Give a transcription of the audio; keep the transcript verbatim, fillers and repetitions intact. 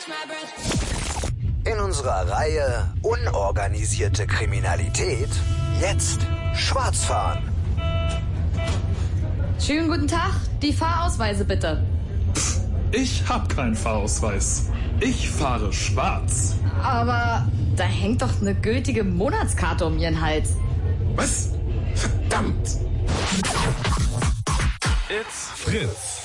In unserer Reihe Unorganisierte Kriminalität jetzt Schwarzfahren. Schönen guten Tag, die Fahrausweise bitte. Pff, ich hab keinen Fahrausweis. Ich fahre schwarz. Aber da hängt doch eine gültige Monatskarte um Ihren Hals. Was? Verdammt! It's Fritz.